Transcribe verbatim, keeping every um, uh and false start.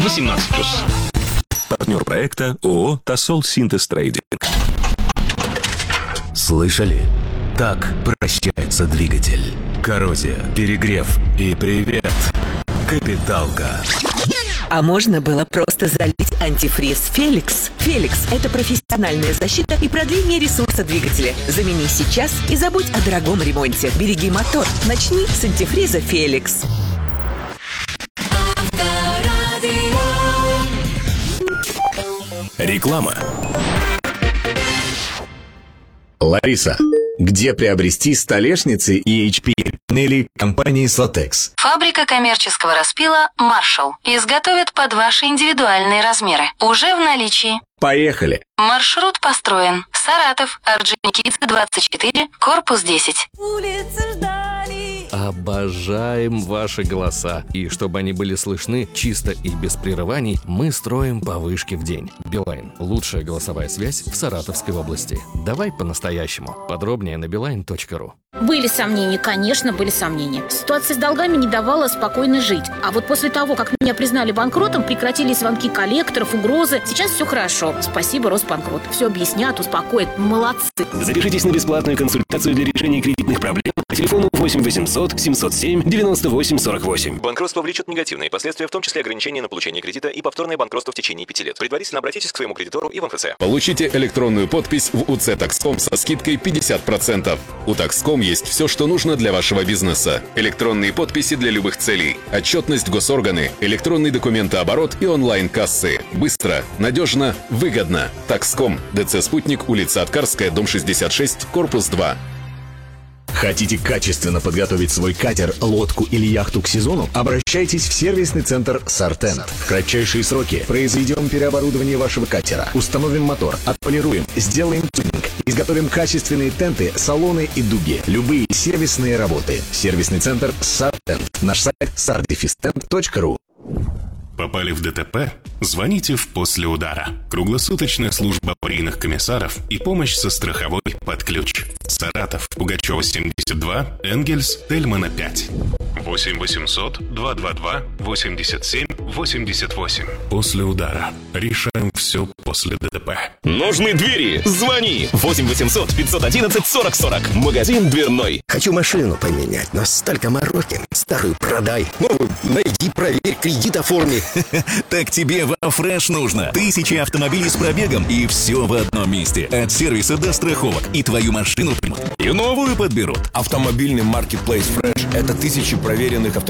восемнадцать плюс. Партнер проекта ООО «Тосол Синтез Трейдинг». Слышали? Так прощается двигатель. Коррозия, перегрев и привет, капиталка. А можно было просто залить антифриз «Феликс». «Феликс» — это профессиональная защита и продление ресурса двигателя. Замени сейчас и забудь о дорогом ремонте. Береги мотор. Начни с антифриза «Феликс». Реклама. Лариса, где приобрести столешницы и эйч пи панели компании Slotex? Фабрика коммерческого распила «Маршалл» изготовит под ваши индивидуальные размеры. Уже в наличии. Поехали. Маршрут построен. Саратов, Орджоникидзе, двадцать четыре, корпус десять. Улицы ждали. Обожаем ваши голоса. И чтобы они были слышны чисто и без прерываний, мы строим по вышке в день. Билайн. Лучшая голосовая связь в Саратовской области. Давай по-настоящему. Подробнее на билайн точка ру. Были сомнения, конечно, были сомнения. Ситуация с долгами не давала спокойно жить. А вот после того, как меня признали банкротом, прекратились звонки коллекторов, угрозы. Сейчас все хорошо. Спасибо, Росбанкрот. Все объяснят, успокоят. Молодцы. Запишитесь на бесплатную консультацию для решения кредитных проблем по телефону восемь восемьсот семьсот семь девяносто восемь сорок восемь. Банкротство влечет негативные последствия, в том числе ограничения на получение кредита и повторное банкротство в течение пяти лет. Предварительно обратитесь к своему кредитору и в эн эф цэ. Получите электронную подпись в УЦ Такском со скидкой пятьдесят процентов. У Такском есть все, что нужно для вашего бизнеса. Электронные подписи для любых целей, отчетность госорганы, электронный документооборот и онлайн-кассы. Быстро, надежно, выгодно. Такском. ДЦ «Спутник», улица Аткарская, дом шестьдесят шесть, корпус два. Хотите качественно подготовить свой катер, лодку или яхту к сезону? Обращайтесь в сервисный центр «Сартен». В кратчайшие сроки произведем переоборудование вашего катера, установим мотор, отполируем, сделаем тюнинг, изготовим качественные тенты, салоны и дуги. Любые сервисные работы. Сервисный центр «Сартен». Наш сайт сардефистент точка ру. Попали в ДТП? Звоните в «После удара». Круглосуточная служба аварийных комиссаров и помощь со страховой под ключ. Саратов, Пугачева, семьдесят два, Энгельс, Тельмана, пять. восемь восемьсот два два два восемьдесят семь восемьдесят восемь. «После удара». Решаем все после ДТП. Нужны двери? Звони! восемь восемьсот пятьсот одиннадцать сорок сорок. Магазин дверной. Хочу машину поменять, но столько мороки. Старую продай. Новую найди, проверь, кредит оформи. Так тебе в Афреш нужно. Тысячи автомобилей с пробегом и все в одном месте. От сервиса до страховок. И твою машину примут. И новую подберут. Автомобильный маркетплейс Fresh — это тысячи проверенных автомобилей